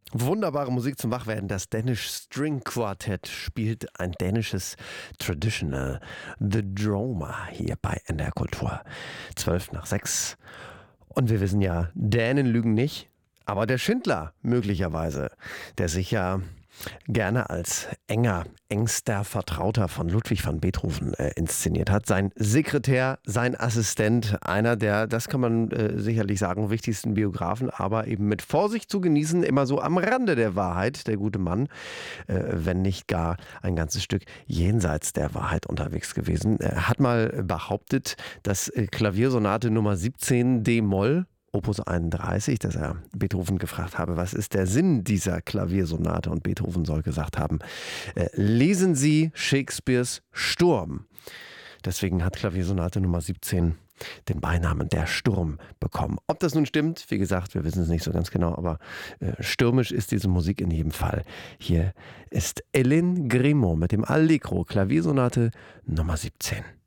Wunderbare Musik zum Wachwerden. Das Danish String Quartet spielt ein dänisches Traditional, The Droma, hier bei NDR Kultur. 6:12. Und wir wissen ja, Dänen lügen nicht, aber der Schindler möglicherweise, der sich ja gerne als engster Vertrauter von Ludwig van Beethoven inszeniert hat. Sein Sekretär, sein Assistent, einer der, das kann man sicherlich sagen, wichtigsten Biografen, aber eben mit Vorsicht zu genießen, immer so am Rande der Wahrheit, der gute Mann, wenn nicht gar ein ganzes Stück jenseits der Wahrheit unterwegs gewesen. Er hat mal behauptet, dass Klaviersonate Nummer 17 D-Moll, Opus 31, dass er Beethoven gefragt habe, was ist der Sinn dieser Klaviersonate? Und Beethoven soll gesagt haben, lesen Sie Shakespeares Sturm. Deswegen hat Klaviersonate Nummer 17 den Beinamen der Sturm bekommen. Ob das nun stimmt, wie gesagt, wir wissen es nicht so ganz genau, aber stürmisch ist diese Musik in jedem Fall. Hier ist Hélène Grimaud mit dem Allegro, Klaviersonate Nummer 17.